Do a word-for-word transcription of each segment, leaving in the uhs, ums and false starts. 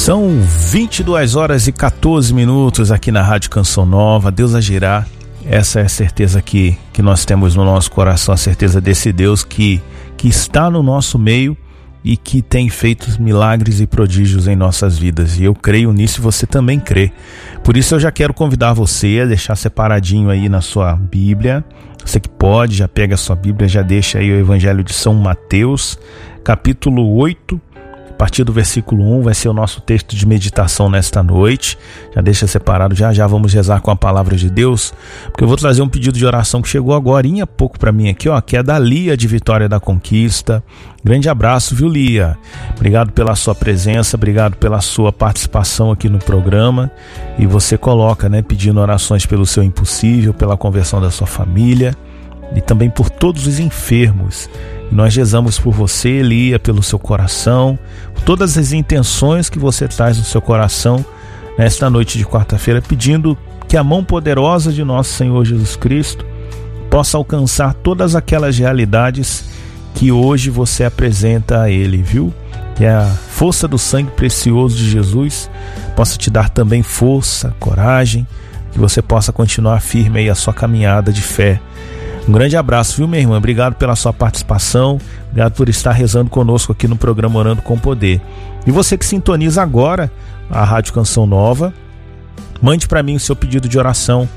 São vinte e duas horas e quatorze minutos aqui na Rádio Canção Nova. Deus agirá. Essa é a certeza que, que nós temos no nosso coração, a certeza desse Deus que, que está no nosso meio e que tem feito milagres e prodígios em nossas vidas. E eu creio nisso e você também crê. Por isso eu já quero convidar você a deixar separadinho aí na sua Bíblia. Você que pode, já pega a sua Bíblia, já deixa aí o Evangelho de São Mateus, capítulo oito. A partir do versículo um vai ser o nosso texto de meditação nesta noite. Já deixa separado, já já vamos rezar com a palavra de Deus, porque eu vou trazer um pedido de oração que chegou agorinha pouco para mim aqui, ó, que é da Lia de Vitória da Conquista. Grande abraço, viu, Lia? Obrigado pela sua presença, obrigado pela sua participação aqui no programa. E você coloca, né, pedindo orações pelo seu impossível, pela conversão da sua família e também por todos os enfermos. Nós rezamos por você, Lia, pelo seu coração, por todas as intenções que você traz no seu coração nesta noite de quarta-feira, pedindo que a mão poderosa de nosso Senhor Jesus Cristo possa alcançar todas aquelas realidades que hoje você apresenta a Ele, viu? Que a força do sangue precioso de Jesus possa te dar também força, coragem, que você possa continuar firme aí a sua caminhada de fé. Um grande abraço, viu, minha irmã? Obrigado pela sua participação, obrigado por estar rezando conosco aqui no programa Orando com Poder. E você que sintoniza agora a Rádio Canção Nova, mande para mim o seu pedido de oração.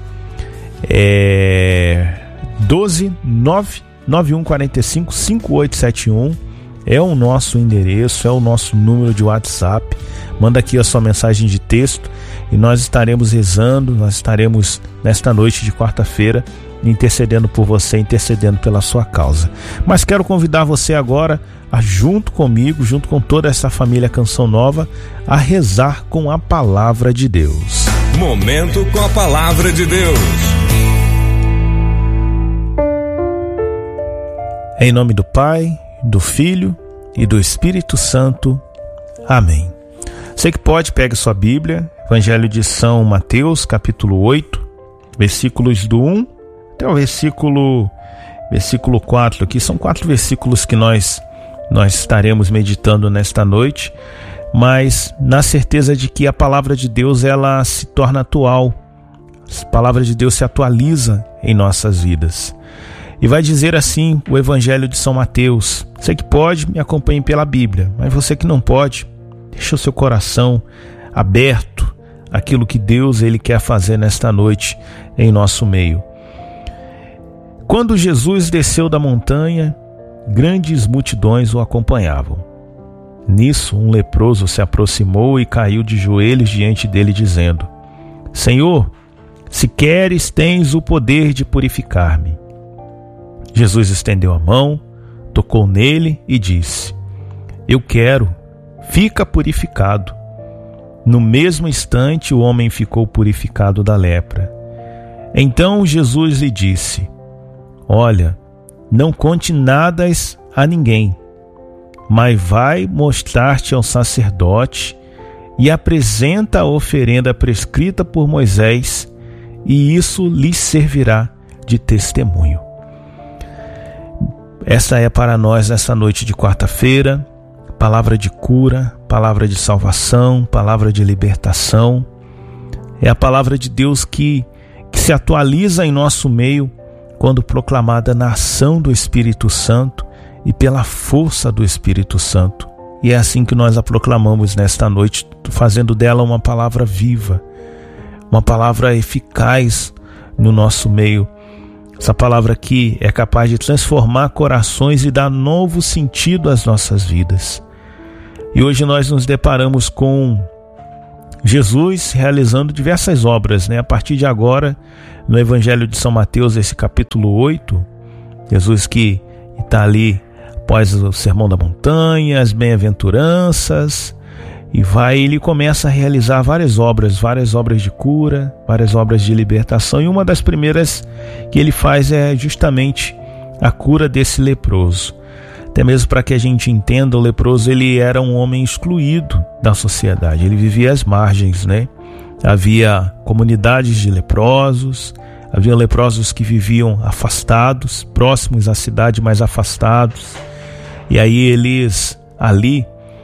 É doze nove nove um quatro cinco cinco oito sete um é o nosso endereço, é o nosso número de WhatsApp. Manda aqui a sua mensagem de texto e nós estaremos rezando, nós estaremos nesta noite de quarta-feira intercedendo por você, intercedendo pela sua causa. Mas quero convidar você agora a, junto comigo, junto com toda essa família Canção Nova, a rezar com a Palavra de Deus. Momento com a Palavra de Deus. Em nome do Pai, do Filho e do Espírito Santo. Amém. Você que pode, pegue sua Bíblia, Evangelho de São Mateus, capítulo oito, versículos do um até o versículo, versículo quatro. Aqui são quatro versículos que nós, nós estaremos meditando nesta noite, mas na certeza de que a palavra de Deus ela se torna atual, a palavra de Deus se atualiza em nossas vidas. E vai dizer assim o Evangelho de São Mateus. Você que pode, me acompanhe pela Bíblia, mas você que não pode, deixa o seu coração aberto àquilo que Deus ele quer fazer nesta noite em nosso meio. Quando Jesus desceu da montanha, grandes multidões o acompanhavam. Nisso, um leproso se aproximou e caiu de joelhos diante dele, dizendo: Senhor, se queres, tens o poder de purificar-me. Jesus estendeu a mão, tocou nele e disse: Eu quero, fica purificado. No mesmo instante, o homem ficou purificado da lepra. Então Jesus lhe disse: Olha, não conte nada a ninguém, mas vai mostrar-te ao sacerdote e apresenta a oferenda prescrita por Moisés, e isso lhe servirá de testemunho. Essa é para nós nessa noite de quarta-feira, palavra de cura, palavra de salvação, palavra de libertação. É a palavra de Deus que, que se atualiza em nosso meio quando proclamada na ação do Espírito Santo e pela força do Espírito Santo. E é assim que nós a proclamamos nesta noite, fazendo dela uma palavra viva, uma palavra eficaz no nosso meio. Essa palavra aqui é capaz de transformar corações e dar novo sentido às nossas vidas. E hoje nós nos deparamos com Jesus realizando diversas obras, né? A partir de agora, no Evangelho de São Mateus, esse capítulo oito, Jesus que está ali após o Sermão da Montanha, as bem-aventuranças, e vai, ele começa a realizar várias obras, várias obras de cura, várias obras de libertação, e uma das primeiras que ele faz é justamente a cura desse leproso. Até mesmo para que a gente entenda, o leproso ele era um homem excluído da sociedade, ele vivia às margens, né? Havia comunidades de leprosos, havia leprosos que viviam afastados, próximos à cidade, mas afastados, e aí eles ali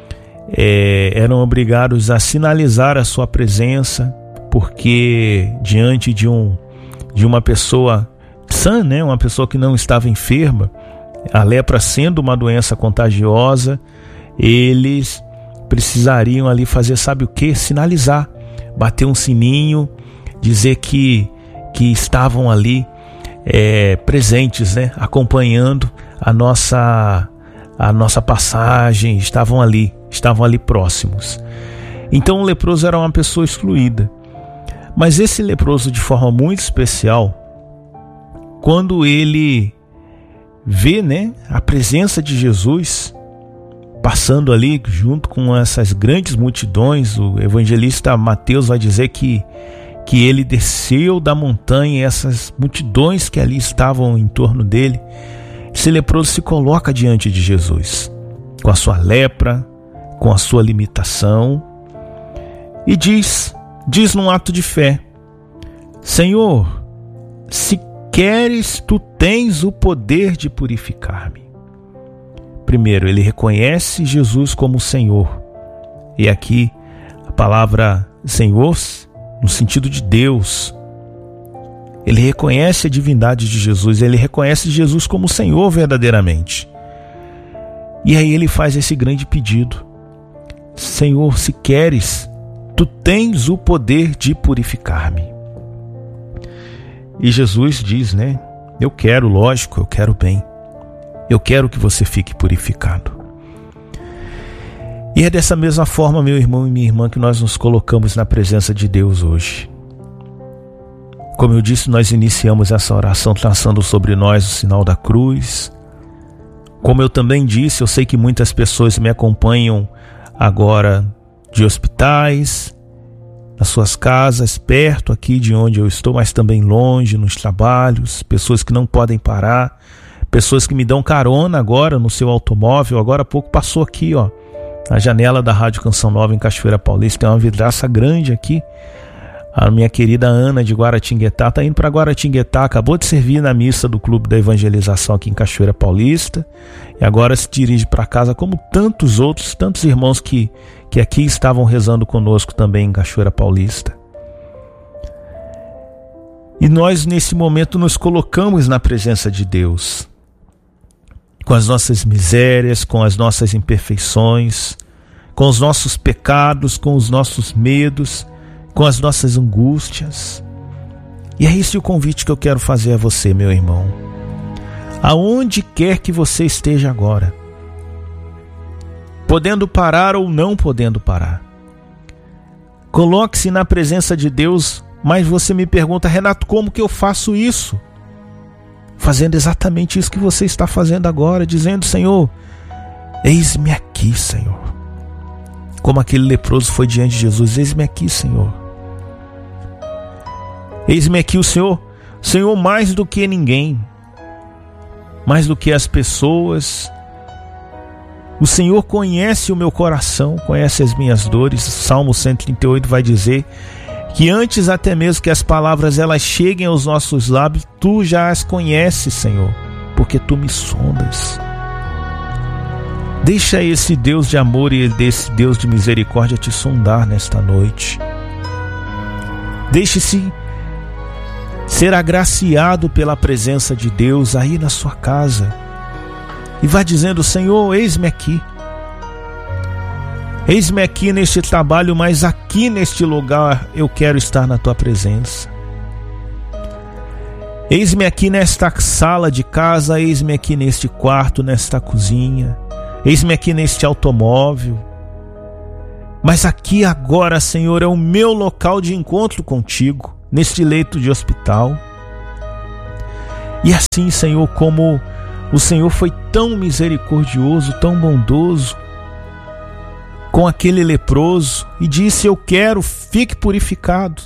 é, eram obrigados a sinalizar a sua presença, porque diante de, um, de uma pessoa sã, né, uma pessoa que não estava enferma, a lepra sendo uma doença contagiosa, eles precisariam ali fazer, sabe o que? Sinalizar, bater um sininho, dizer que, que estavam ali é, presentes, né? Acompanhando a nossa, a nossa passagem, estavam ali, estavam ali próximos. Então o leproso era uma pessoa excluída. Mas esse leproso, de forma muito especial, quando ele vê, né, a presença de Jesus passando ali junto com essas grandes multidões, o evangelista Mateus vai dizer que, que ele desceu da montanha e essas multidões que ali estavam em torno dele, esse leproso se coloca diante de Jesus, com a sua lepra, com a sua limitação, e diz, diz num ato de fé: Senhor, se queres, tu tens o poder de purificar-me. Primeiro, ele reconhece Jesus como Senhor. E aqui a palavra Senhor no sentido de Deus. Ele reconhece a divindade de Jesus, ele reconhece Jesus como Senhor verdadeiramente. E aí ele faz esse grande pedido: Senhor, se queres, tu tens o poder de purificar-me. E Jesus diz, né? Eu quero, lógico, eu quero bem. Eu quero que você fique purificado. E é dessa mesma forma, meu irmão e minha irmã, que nós nos colocamos na presença de Deus hoje. Como eu disse, nós iniciamos essa oração traçando sobre nós o sinal da cruz. Como eu também disse, eu sei que muitas pessoas me acompanham agora de hospitais, nas suas casas, perto aqui de onde eu estou, mas também longe, nos trabalhos, pessoas que não podem parar, pessoas que me dão carona agora no seu automóvel. Agora há pouco passou aqui, ó, na janela da Rádio Canção Nova em Cachoeira Paulista, tem uma vidraça grande aqui. A minha querida Ana de Guaratinguetá está indo para Guaratinguetá, acabou de servir na missa do Clube da Evangelização aqui em Cachoeira Paulista e agora se dirige para casa, como tantos outros, tantos irmãos que, que aqui estavam rezando conosco também em Cachoeira Paulista. E nós nesse momento nos colocamos na presença de Deus, com as nossas misérias, com as nossas imperfeições, com os nossos pecados, com os nossos medos, com as nossas angústias. E é esse o convite que eu quero fazer a você, meu irmão. Aonde quer que você esteja agora, podendo parar ou não podendo parar, coloque-se na presença de Deus. Mas você me pergunta: Renato, como que eu faço isso? Fazendo exatamente isso que você está fazendo agora, dizendo: Senhor, eis-me aqui, Senhor. Como aquele leproso foi diante de Jesus: eis-me aqui, Senhor. Eis-me aqui, o Senhor, Senhor, mais do que ninguém, mais do que as pessoas. O Senhor conhece o meu coração, conhece as minhas dores. Salmo cento e trinta e oito vai dizer que antes até mesmo que as palavras elas cheguem aos nossos lábios, tu já as conheces, Senhor, porque tu me sondas. Deixa esse Deus de amor e esse Deus de misericórdia te sondar nesta noite. Deixe-se ser agraciado pela presença de Deus aí na sua casa e vá dizendo: Senhor, eis-me aqui. Eis-me aqui neste trabalho, mas aqui neste lugar eu quero estar na tua presença. Eis-me aqui nesta sala de casa, eis-me aqui neste quarto, nesta cozinha, eis-me aqui neste automóvel. Mas aqui agora, Senhor, é o meu local de encontro contigo, neste leito de hospital. E assim, Senhor, como o Senhor foi tão misericordioso, tão bondoso com aquele leproso e disse: eu quero, fique purificado.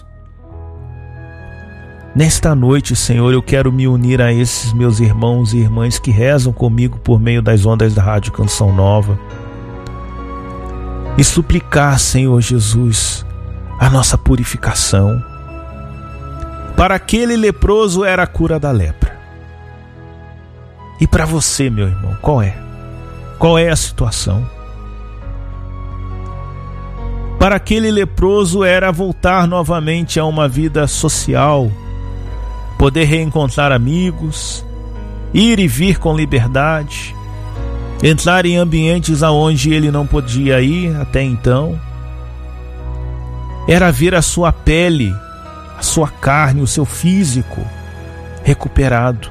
Nesta noite, Senhor, eu quero me unir a esses meus irmãos e irmãs que rezam comigo por meio das ondas da Rádio Canção Nova e suplicar, Senhor Jesus, a nossa purificação. Para aquele leproso era a cura da lepra. E para você, meu irmão, qual é? Qual é a situação? Para aquele leproso era voltar novamente a uma vida social, poder reencontrar amigos, ir e vir com liberdade, entrar em ambientes aonde ele não podia ir até então. Era ver a sua pele, a sua carne, o seu físico recuperado.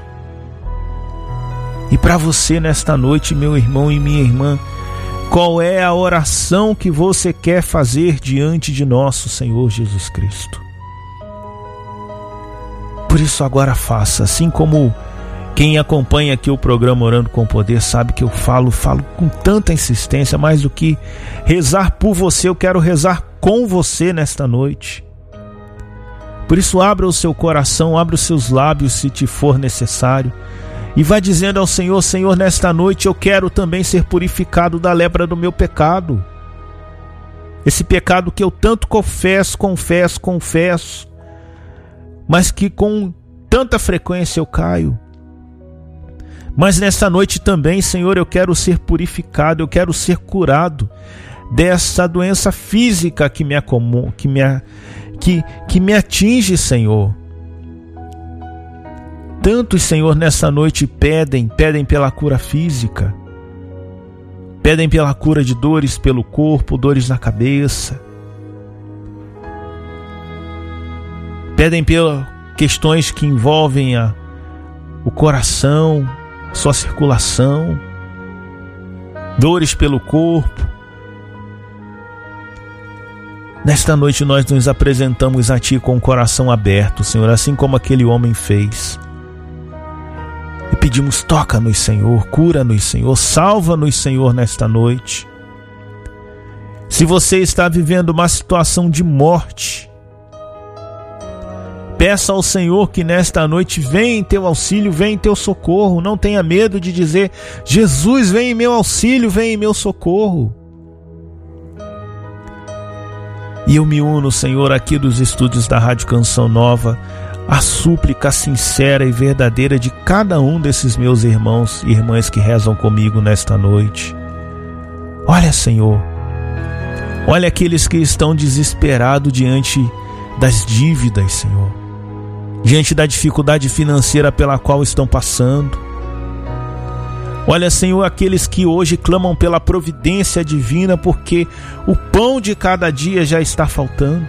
E para você nesta noite, meu irmão e minha irmã, qual é a oração que você quer fazer diante de nosso Senhor Jesus Cristo? Por isso agora faça, assim como quem acompanha aqui o programa Orando com Poder sabe que eu falo, falo com tanta insistência, mais do que rezar por você, eu quero rezar com você nesta noite. Por isso abra o seu coração, abra os seus lábios se te for necessário, e vá dizendo ao Senhor: Senhor, nesta noite eu quero também ser purificado da lepra do meu pecado. Esse pecado que eu tanto confesso, confesso, confesso, mas que com tanta frequência eu caio. Mas nesta noite também, Senhor, eu quero ser purificado, eu quero ser curado dessa doença física que me, acomum, que me, que, que me atinge, Senhor. Tantos, Senhor, nessa noite pedem, pedem pela cura física, pedem pela cura de dores pelo corpo, dores na cabeça, pedem pelas questões que envolvem a, o coração, sua circulação, dores pelo corpo. Nesta noite nós nos apresentamos a Ti com o coração aberto, Senhor, assim como aquele homem fez. E pedimos: toca-nos, Senhor, cura-nos, Senhor, salva-nos, Senhor, nesta noite. Se você está vivendo uma situação de morte, peça ao Senhor que nesta noite venha em teu auxílio, venha em teu socorro. Não tenha medo de dizer: Jesus, vem em meu auxílio, vem em meu socorro. E eu me uno, Senhor, aqui dos estúdios da Rádio Canção Nova, a súplica sincera e verdadeira de cada um desses meus irmãos e irmãs que rezam comigo nesta noite. Olha, Senhor, olha aqueles que estão desesperados diante das dívidas, Senhor, diante da dificuldade financeira pela qual estão passando. Olha, Senhor, aqueles que hoje clamam pela providência divina porque o pão de cada dia já está faltando,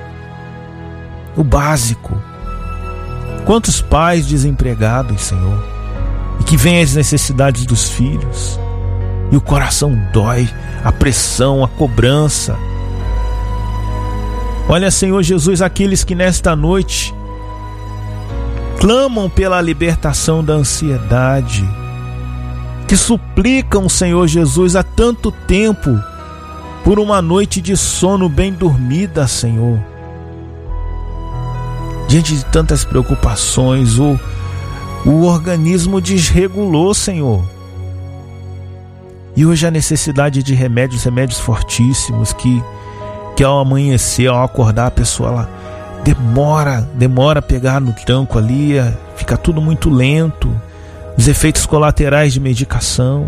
o básico. Quantos pais desempregados, Senhor, e que vêm as necessidades dos filhos, e o coração dói, a pressão, a cobrança. Olha, Senhor Jesus, aqueles que nesta noite clamam pela libertação da ansiedade, que suplicam, Senhor Jesus, há tanto tempo por uma noite de sono bem dormida, Senhor. Diante de tantas preocupações, o, o organismo desregulou, Senhor. E hoje a necessidade de remédios, remédios fortíssimos, que, que ao amanhecer, ao acordar, a pessoa ela demora, demora a pegar no tranco ali, fica tudo muito lento, os efeitos colaterais de medicação.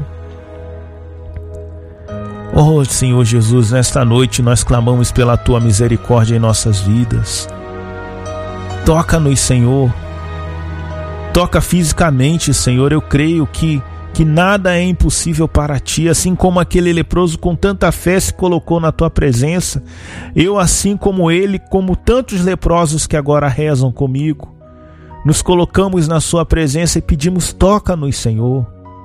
Oh, Senhor Jesus, nesta noite nós clamamos pela Tua misericórdia em nossas vidas. Toca-nos, Senhor. Toca fisicamente, Senhor. Eu creio que, que nada é impossível para Ti. Assim como aquele leproso com tanta fé se colocou na Tua presença, eu, assim como ele, como tantos leprosos que agora rezam comigo, nos colocamos na Sua presença e pedimos: toca-nos, Senhor.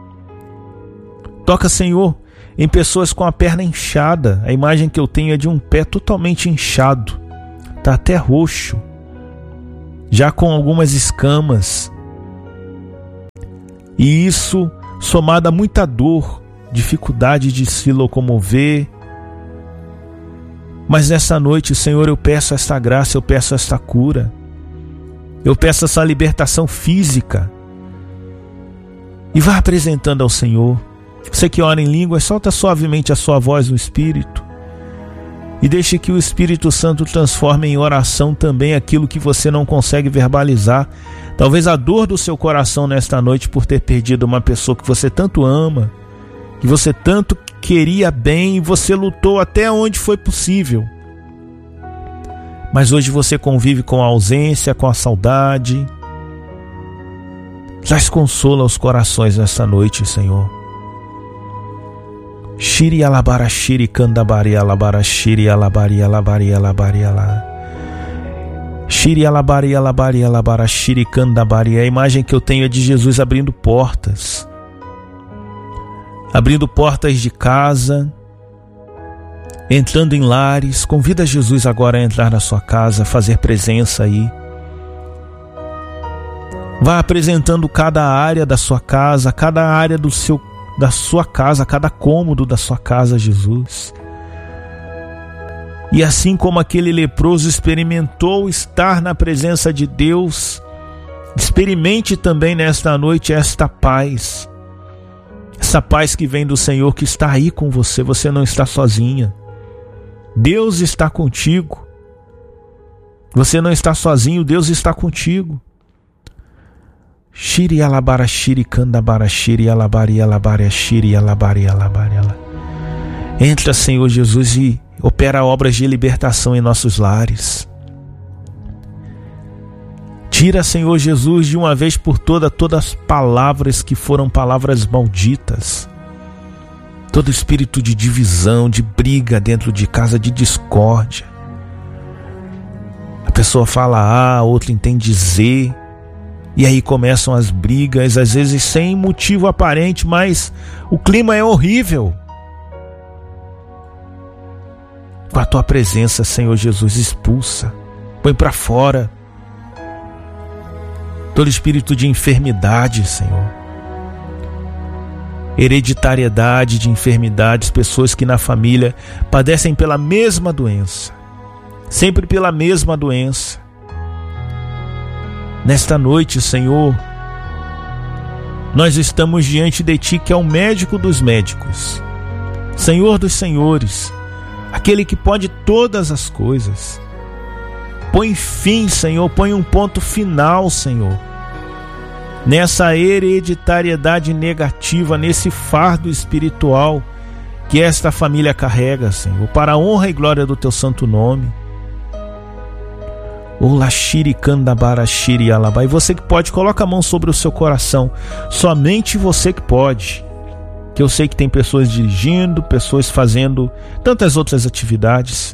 Toca, Senhor, em pessoas com a perna inchada. A imagem que eu tenho é de um pé totalmente inchado, está até roxo, já com algumas escamas. E isso somado a muita dor, dificuldade de se locomover. Mas nessa noite, Senhor, eu peço esta graça, eu peço esta cura, eu peço essa libertação física. E vá apresentando ao Senhor. Você que ora em línguas, solta suavemente a sua voz no Espírito e deixe que o Espírito Santo transforme em oração também aquilo que você não consegue verbalizar. Talvez a dor do seu coração nesta noite por ter perdido uma pessoa que você tanto ama, que você tanto queria bem, e você lutou até onde foi possível mas hoje você convive com a ausência, com a saudade. Traz consolo aos corações nesta noite, Senhor. Shiri alabara shiri kandabari alabara shiri alabari alabari alabari alabari. Shiri alabari alabari alabara shiri kandabari. A imagem que eu tenho é de Jesus abrindo portas. Abrindo portas de casa, entrando em lares. Convida Jesus agora a entrar na sua casa, fazer presença aí. Vá apresentando cada área da sua casa, cada área do seu, da sua casa, cada cômodo da sua casa, Jesus. E assim como aquele leproso experimentou estar na presença de Deus, experimente também nesta noite esta paz. Essa paz que vem do Senhor, que está aí com você, você não está sozinha. Deus está contigo. Você não está sozinho, Deus está contigo. Shiri alabara shiri kandabara shiri alabari alabari shiri alabari alabari alabari. Entra, Senhor Jesus, e opera obras de libertação em nossos lares. Tira, Senhor Jesus, de uma vez por todas, todas as palavras que foram palavras malditas. Todo espírito de divisão, de briga dentro de casa, de discórdia. A pessoa fala A, a outra entende Z. E aí começam as brigas, às vezes sem motivo aparente, mas o clima é horrível. Com a tua presença, Senhor Jesus, expulsa, põe para fora todo espírito de enfermidade, Senhor. Hereditariedade de enfermidades, pessoas que na família padecem pela mesma doença, sempre pela mesma doença. Nesta noite, Senhor, nós estamos diante de Ti, que é o médico dos médicos, Senhor dos senhores, aquele que pode todas as coisas. Põe fim, Senhor, põe um ponto final, Senhor, nessa hereditariedade negativa, nesse fardo espiritual que esta família carrega, Senhor, para a honra e glória do Teu santo nome. E você que pode, coloca a mão sobre o seu coração. Somente você que pode. Que eu sei que tem pessoas dirigindo, pessoas fazendo tantas outras atividades.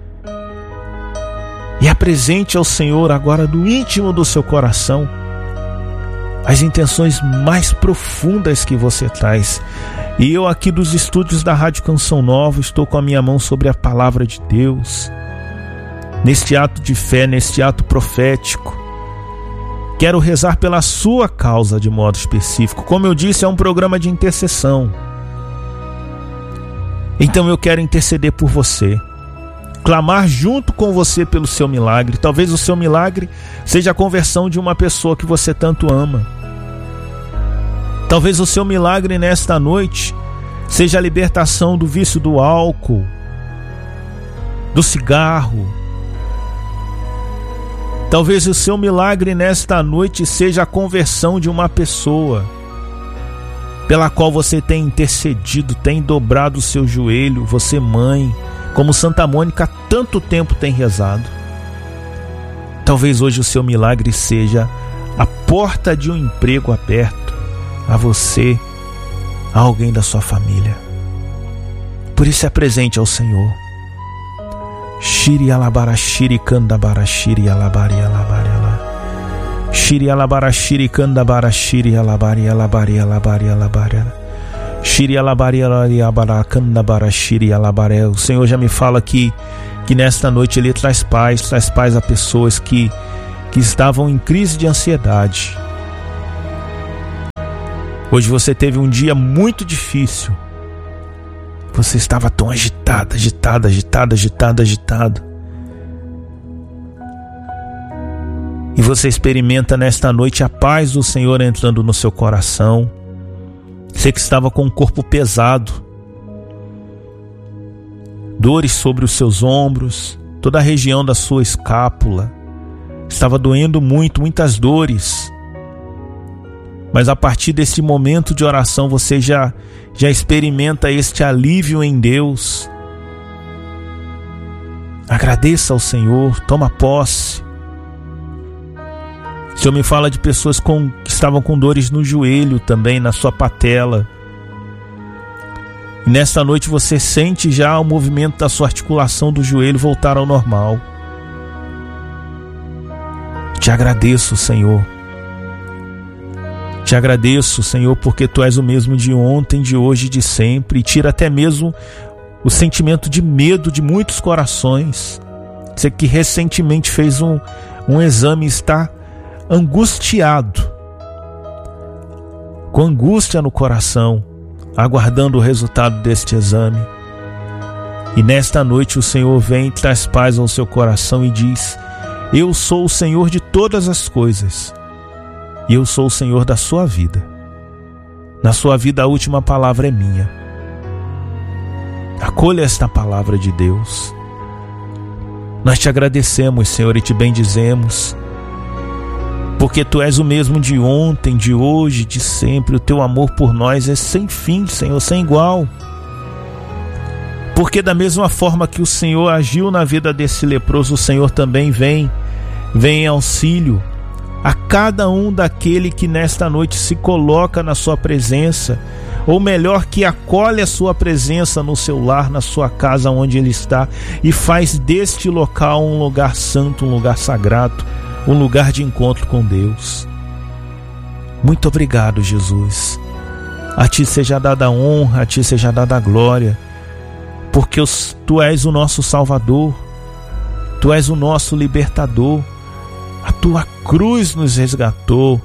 E apresente ao Senhor agora, do íntimo do seu coração, as intenções mais profundas que você traz. E eu aqui dos estúdios da Rádio Canção Nova estou com a minha mão sobre a palavra de Deus. Neste ato de fé, neste ato profético, quero rezar pela sua causa de modo específico. Como eu disse, é um programa de intercessão. Então eu quero interceder por você, clamar junto com você pelo seu milagre. Talvez o seu milagre seja a conversão de uma pessoa que você tanto ama. Talvez o seu milagre nesta noite seja a libertação do vício do álcool, do cigarro. Talvez o seu milagre nesta noite seja a conversão de uma pessoa pela qual você tem intercedido, tem dobrado o seu joelho, você mãe, como Santa Mônica há tanto tempo tem rezado. Talvez hoje o seu milagre seja a porta de um emprego aberto a você, a alguém da sua família. Por isso é presente ao Senhor. Shiri alabara shiri kandabara shiri alabari alabari alabari. Shiri alabara shiri kandabara shiri alabari alabari alabari alabari. Shiri alabari alabari kandabara shiri alabari. O Senhor já me fala que que nesta noite Ele traz paz, traz paz a pessoas que que estavam em crise de ansiedade. Hoje você teve um dia muito difícil. Você estava tão agitada, agitada, agitada, agitada, agitada. E você experimenta nesta noite a paz do Senhor entrando no seu coração. Você que estava com o corpo pesado, dores sobre os seus ombros, toda a região da sua escápula, estava doendo muito, muitas dores. Mas a partir desse momento de oração você já, já experimenta este alívio em Deus. Agradeça ao Senhor, toma posse. O Senhor me fala de pessoas com, que estavam com dores no joelho também, na sua patela. E nesta noite você sente já o movimento da sua articulação do joelho voltar ao normal. Te agradeço, Senhor. Te agradeço, Senhor, porque Tu és o mesmo de ontem, de hoje e de sempre. E tira até mesmo o sentimento de medo de muitos corações. Você que recentemente fez um, um exame e está angustiado, com angústia no coração, aguardando o resultado deste exame. E nesta noite o Senhor vem e traz paz ao seu coração e diz: eu sou o Senhor de todas as coisas, e eu sou o Senhor da sua vida. Na sua vida a última palavra é minha. Acolha esta palavra de Deus. Nós te agradecemos, Senhor, e te bendizemos, porque Tu és o mesmo de ontem, de hoje, de sempre. O Teu amor por nós é sem fim, Senhor, sem igual. Porque da mesma forma que o Senhor agiu na vida desse leproso, o Senhor também vem, vem em auxílio a cada um daquele que nesta noite se coloca na sua presença, ou melhor, que acolhe a sua presença no seu lar, na sua casa onde ele está, e faz deste local um lugar santo, um lugar sagrado, um lugar de encontro com Deus. Muito obrigado, Jesus. A Ti seja dada a honra, a Ti seja dada a glória, porque os, Tu és o nosso Salvador, Tu és o nosso libertador. A Tua cruz nos resgatou.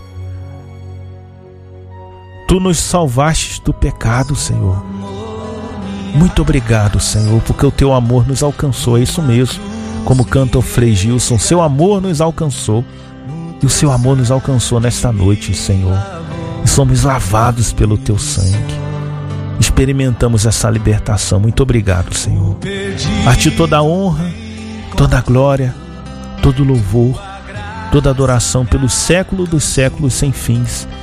Tu nos salvaste do pecado, Senhor. Muito obrigado, Senhor, porque o Teu amor nos alcançou. É isso mesmo, como canta o Frei Gilson, Seu amor nos alcançou. E o Seu amor nos alcançou nesta noite, Senhor. E somos lavados pelo Teu sangue. Experimentamos essa libertação. Muito obrigado, Senhor. A Ti toda a honra, toda a glória, todo louvor, toda adoração pelo século dos séculos sem fins.